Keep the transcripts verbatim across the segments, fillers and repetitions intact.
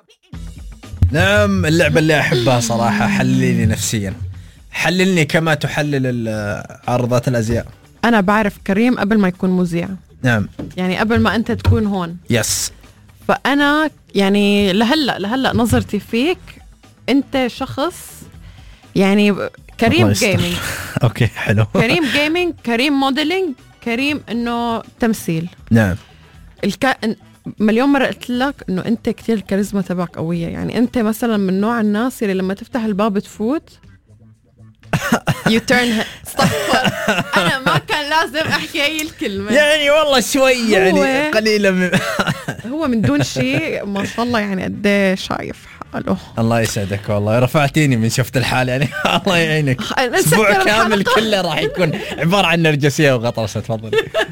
نعم اللعبة اللي أحبها صراحة، حلليني نفسيا، حللني كما تحلل عارضات الأزياء. أنا بعرف كريم قبل ما يكون مذيع. نعم يعني قبل ما أنت تكون هون. يس. فأنا يعني لهلأ لهلأ نظرتي فيك أنت شخص يعني كريم جيمينج. أوكي حلو. كريم جيمينج، كريم موديلينج، كريم إنه تمثيل. نعم. الك... مليون مرة قلت لك إنه أنت كتير الكاريزما تبعك قوية. يعني أنت مثلا من نوع الناس اللي لما تفتح الباب تفوت you turn صفر. أنا ما كان لازم أحكي هاي الكلمة يعني والله شوي يعني قليلة من هو من دون شيء ما شاء الله يعني قد شايف حاله. الله يسعدك والله، رفعتيني من شفت الحال يعني. الله يعينك. أسبوع كامل كله راح يكون عبارة عن نرجسية وغطرسة. تفضل.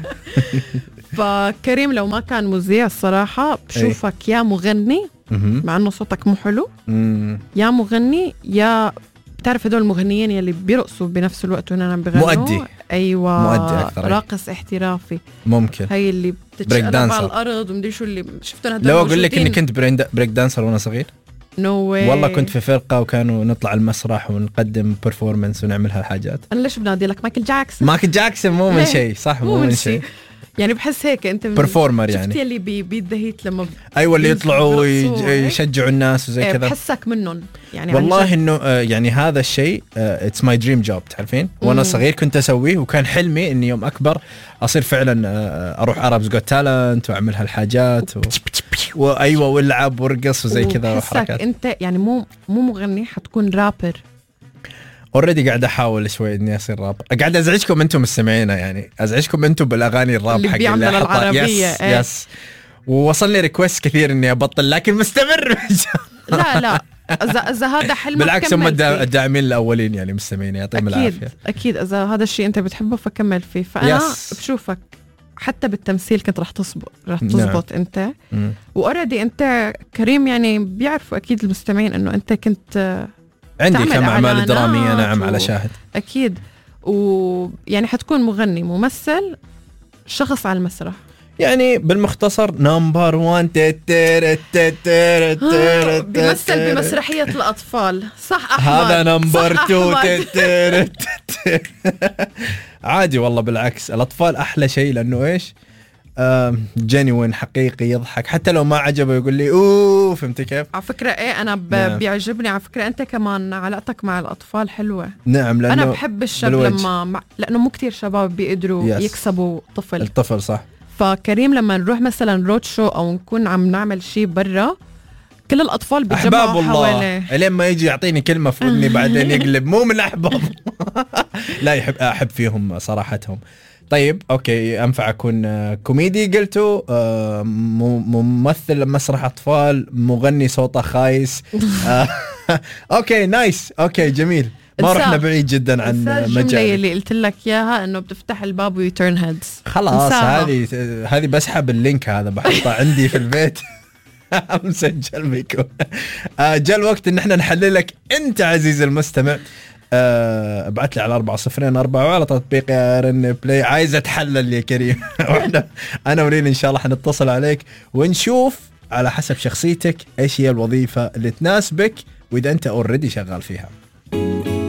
فكريم لو ما كان مذيع الصراحة بشوفك أي. يا مغني مع أنه صوتك مو حلو، يا مغني يا بتعرف هدول المغنيين يلي بيرقصوا بنفس الوقت وأنا بغنوا. مؤدي. أيوة مؤدي أكثر. راقص احترافي ممكن. هاي اللي بتتشقلب على الأرض ومدري شو اللي شفتون هدول. لو أقول لك إني كنت بريك دانسر وأنا صغير. نو no والله كنت في فرقة وكانوا نطلع المسرح ونقدم performance ونعمل هالحاجات. أنا ليش بنادي لك مايكل جاكسون؟ مايكل جاكسون مو من شيء صح، مو من شيء يعني بحس هيك انت برفورمر يعني. شفتي اللي بي بيدهيت لما ايوه اللي يطلعوا يشجعوا الناس وزي كذا. بحسك منهم يعني. والله انه يعني هذا الشيء اتس ماي دريم جوب تعرفين. وانا صغير كنت اسويه وكان حلمي اني يوم اكبر اصير فعلا اروح عربز جوت تالنت واعمل هالحاجات و... وايوه والعب ورقص وزي كذا وحركات. انت يعني مو مو مغني، حتكون رابر. اوريدي قاعد احاول شوي اني اصير راب. قاعد ازعجكم انتم مستمعينا، يعني ازعجكم انتم بالاغاني الراب حق اللي العربيه. يس ايه. يس ووصلني ريكوست كثير اني ابطل لكن مستمر. لا لا اذا اذا هذا حلمك بالعكس هم الداعمين الاولين يعني مستمعين يعطيهم العافيه. اكيد اذا هذا الشيء انت بتحبه فكمل فيه. فانا يس. بشوفك حتى بالتمثيل كنت رح تظبط رح تظبط. نعم. انت واوريدي انت كريم يعني بيعرفوا اكيد المستمعين انه انت كنت عندي كم أعمال درامية. نعم و... على شاهد أكيد. ويعني حتكون مغني ممثل شخص على المسرح يعني بالمختصر نمبر وان. بيمثل بمسرحية الأطفال صح أحمد؟ هذا نمبر تو. عادي والله بالعكس الأطفال أحلى شيء لأنه إيش جينيوين حقيقي يضحك حتى لو ما عجبه يقول لي اوه. فهمت كيف؟ على فكرة ايه انا ب... نعم. بيعجبني على فكرة انت كمان علاقتك مع الاطفال حلوة. نعم لانه انا بحب الشاب بالوجه. لما مع... لانه مو كتير شباب بيقدروا يس. يكسبوا طفل. الطفل صح. فكريم لما نروح مثلا رود شو او نكون عم نعمل شيء برا كل الاطفال بيتجمعوا حواليه الين ما يجي يعطيني كلمة في ودني بعدين يقلب مو من احباب. لا يحب احب فيهم صراحتهم. طيب اوكي انفع اكون كوميدي قلتوا آه ممثل مسرح اطفال مغني صوته خايس. آه اوكي نايس اوكي جميل ما رحنا بعيد جدا عن مجال اللي قلت لك اياها انه بتفتح الباب ويترن هيدز. خلاص هذه هذه بسحب اللينك هذا بحطه عندي في البيت. مسجل بيكون. آه جاء الوقت ان احنا نحلل لك انت عزيز المستمع. ابعث أه لي على أربعة صفرين أربعة وعلى تطبيق رن بلاي عايز اتحلل يا كريم. انا ورين ان شاء الله حنتصل عليك ونشوف على حسب شخصيتك ايش هي الوظيفة اللي تناسبك واذا انت اوريدي شغال فيها.